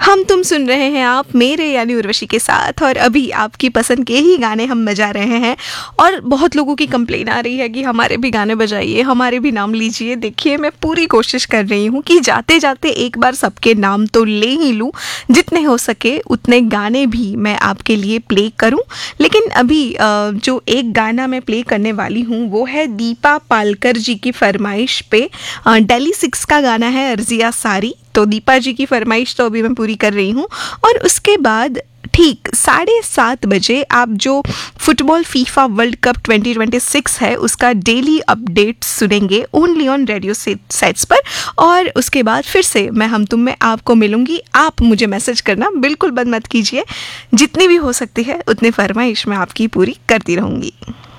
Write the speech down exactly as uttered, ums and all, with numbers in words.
हम तुम सुन रहे हैं आप मेरे यानी उर्वशी के साथ, और अभी आपकी पसंद के ही गाने हम बजा रहे हैं। और बहुत लोगों की कंप्लेन आ रही है कि हमारे भी गाने बजाइए, हमारे भी नाम लीजिए। देखिए, मैं पूरी कोशिश कर रही हूँ कि जाते जाते एक बार सबके नाम तो ले ही लूँ, जितने हो सके उतने गाने भी मैं आपके लिए प्ले करूँ। लेकिन अभी जो एक गाना मैं प्ले करने वाली हूँ वो है दीपा पालकर जी की फरमाइश पे। डेली सिक्स का गाना है अर्जिया सारी। तो दीपा जी की फरमाइश तो अभी मैं पूरी कर रही हूँ, और उसके बाद ठीक साढ़े सात बजे आप जो football FIFA world cup twenty twenty six है उसका डेली अपडेट सुनेंगे ओनली ऑन रेडियो सेट्स पर। और उसके बाद फिर से मैं हम तुम में आपको मिलूंगी। आप मुझे मैसेज करना बिल्कुल बंद मत कीजिए, जितनी भी हो सकती है उतनी फरमाइश मैं आपकी पूरी करती रहूँगी।